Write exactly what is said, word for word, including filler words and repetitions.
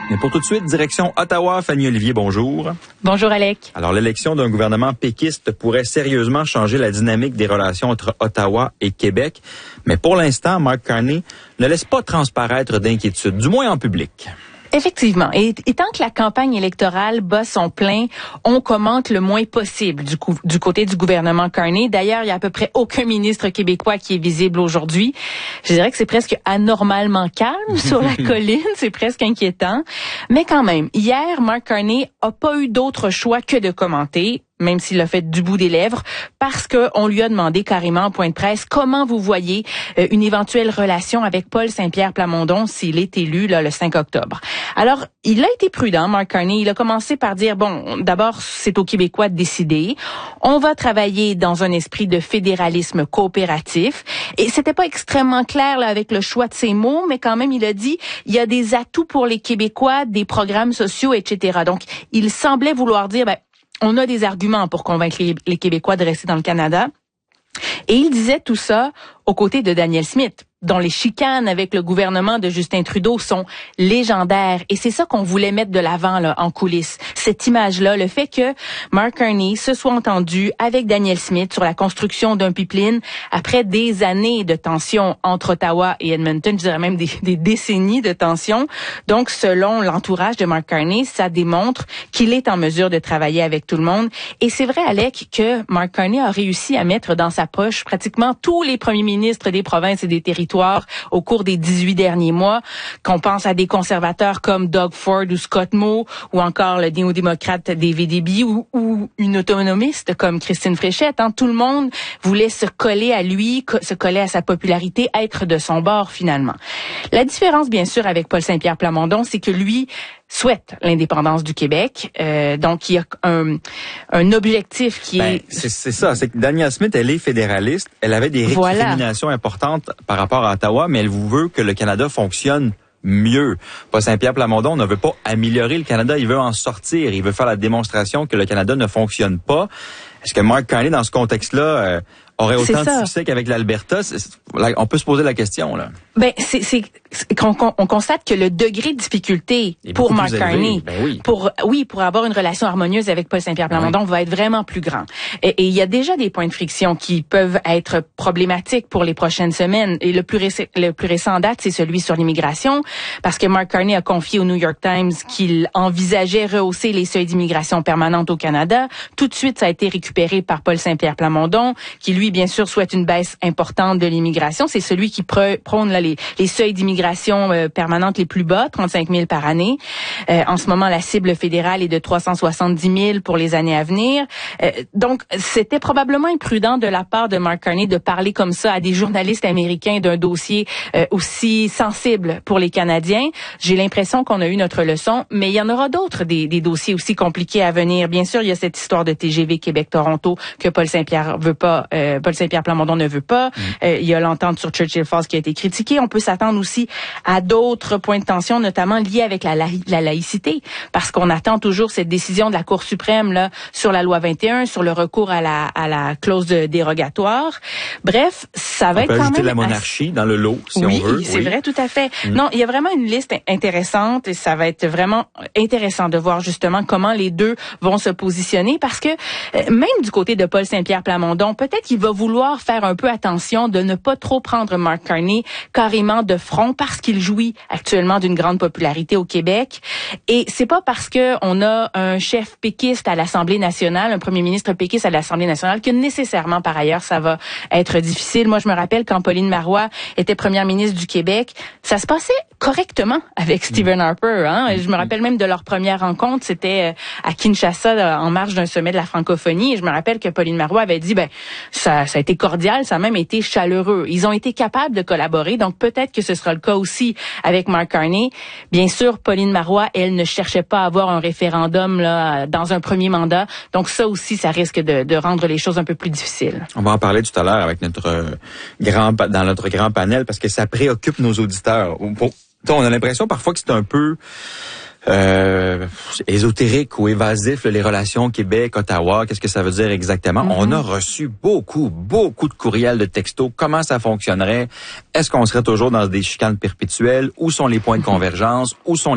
Mais pour tout de suite, direction Ottawa. Fanny Olivier, bonjour. Bonjour, Alec. Alors, l'élection d'un gouvernement péquiste pourrait sérieusement changer la dynamique des relations entre Ottawa et Québec. Mais pour l'instant, Mark Carney ne laisse pas transparaître d'inquiétude, du moins en public. Effectivement. Et, et tant que la campagne électorale bat son plein, on commente le moins possible du, coup, du côté du gouvernement Carney. D'ailleurs, il y a à peu près aucun ministre québécois qui est visible aujourd'hui. Je dirais que c'est presque anormalement calme sur la colline. C'est presque inquiétant. Mais quand même, hier, Mark Carney a pas eu d'autre choix que de commenter, même s'il l'a fait du bout des lèvres, parce que on lui a demandé carrément en point de presse comment vous voyez euh, une éventuelle relation avec Paul Saint-Pierre Plamondon s'il est élu là, le cinq octobre. Alors, il a été prudent, Mark Carney. Il a commencé par dire, bon, d'abord, c'est aux Québécois de décider. On va travailler dans un esprit de fédéralisme coopératif. Et c'était pas extrêmement clair là, avec le choix de ses mots, mais quand même, il a dit, il y a des atouts pour les Québécois, des programmes sociaux, et cetera. Donc, il semblait vouloir dire, ben, on a des arguments pour convaincre les, les Québécois de rester dans le Canada. Et il disait tout ça aux côtés de Danielle Smith, dont les chicanes avec le gouvernement de Justin Trudeau sont légendaires. Et c'est ça qu'on voulait mettre de l'avant là en coulisses. Cette image-là, le fait que Mark Carney se soit entendu avec Danielle Smith sur la construction d'un pipeline après des années de tensions entre Ottawa et Edmonton, je dirais même des, des décennies de tensions. Donc, selon l'entourage de Mark Carney, ça démontre qu'il est en mesure de travailler avec tout le monde. Et c'est vrai, Alec, que Mark Carney a réussi à mettre dans sa poche pratiquement tous les premiers ministres des provinces et des territoires au cours des dix-huit derniers mois, qu'on pense à des conservateurs comme Doug Ford ou Scott Moe, ou encore le néo-démocrate David Eby, ou, ou une autonomiste comme Christine Fréchette. Hein. Tout le monde voulait se coller à lui, co- se coller à sa popularité, être de son bord finalement. La différence, bien sûr, avec Paul Saint-Pierre Plamondon, c'est que lui souhaite l'indépendance du Québec. Euh, donc, il y a un, un objectif qui ben, est... C'est, c'est ça, c'est que Danielle Smith, elle est fédéraliste. Elle avait des récriminations voilà. importantes par rapport à Ottawa, mais elle veut que le Canada fonctionne mieux. Paul Saint-Pierre Plamondon ne veut pas améliorer le Canada, il veut en sortir. Il veut faire la démonstration que le Canada ne fonctionne pas. Est-ce que Mark Carney, dans ce contexte-là, euh, aurait autant de succès qu'avec l'Alberta? On peut se poser la question, là. Ben, c'est, c'est, c'est qu'on, on constate que le degré de difficulté pour Mark Carney, ben oui. pour, oui, pour avoir une relation harmonieuse avec Paul Saint-Pierre Plamondon, oui. va être vraiment plus grand. Et, et il y a déjà des points de friction qui peuvent être problématiques pour les prochaines semaines. Et le plus récent, le plus récent en date, c'est celui sur l'immigration, parce que Mark Carney a confié au New York Times qu'il envisageait rehausser les seuils d'immigration permanente au Canada. Tout de suite, ça a été récupéré par Paul Saint-Pierre Plamondon, qui lui, bien sûr, souhaite une baisse importante de l'immigration. C'est celui qui prône là, les, les seuils d'immigration euh, permanente les plus bas, trente-cinq mille par année. Euh, en ce moment, la cible fédérale est de trois cent soixante-dix mille pour les années à venir. Euh, donc, c'était probablement imprudent de la part de Mark Carney de parler comme ça à des journalistes américains d'un dossier euh, aussi sensible pour les Canadiens. J'ai l'impression qu'on a eu notre leçon, mais il y en aura d'autres, des, des dossiers aussi compliqués à venir. Bien sûr, il y a cette histoire de T G V Québec-Toronto que Paul Saint-Pierre veut pas, euh, Paul Saint-Pierre Plamondon ne veut pas. Mmh. Euh, il y a l'entente sur Churchill Falls qui a été critiquée. On peut s'attendre aussi à d'autres points de tension, notamment liés avec la, la, la laïcité, parce qu'on attend toujours cette décision de la Cour suprême là sur la loi vingt et un, sur le recours à la, à la clause de dérogatoire. Bref, ça va on être peut quand ajouter même... la monarchie dans le lot, si oui, on veut. C'est oui, c'est vrai, tout à fait. Mmh. Non, il y a vraiment une liste intéressante et ça va être vraiment intéressant de voir justement comment les deux vont se positionner, parce que euh, même du côté de Paul Saint-Pierre Plamondon, peut-être qu'il va vouloir faire un peu attention de ne pas trop prendre Mark Carney carrément de front, parce qu'il jouit actuellement d'une grande popularité au Québec. Et c'est pas parce que on a un chef péquiste à l'Assemblée nationale, un premier ministre péquiste à l'Assemblée nationale, que nécessairement par ailleurs ça va être difficile. Moi, je me rappelle quand Pauline Marois était première ministre du Québec, ça se passait correctement avec Stephen Harper. Hein? Je me rappelle même de leur première rencontre, c'était à Kinshasa, en marge d'un sommet de la francophonie. Et je me rappelle que Pauline Marois avait dit, ben ça, ça a été cordial, ça a même été chaleureux. Ils ont été capables de collaborer, donc peut-être que ce sera le cas aussi avec Mark Carney. Bien sûr, Pauline Marois, elle ne cherchait pas à avoir un référendum là dans un premier mandat, donc ça aussi, ça risque de, de rendre les choses un peu plus difficiles. On va en parler tout à l'heure avec notre euh, grand dans notre grand panel, parce que ça préoccupe nos auditeurs. Bon, on a l'impression parfois que c'est un peu euh, ésotérique ou évasif, là, les relations Québec-Ottawa. Qu'est-ce que ça veut dire exactement? Mm-hmm. On a reçu beaucoup, beaucoup de courriels, de textos. Comment ça fonctionnerait? Est-ce qu'on serait toujours dans des chicanes perpétuelles? Où sont les points de convergence? Où sont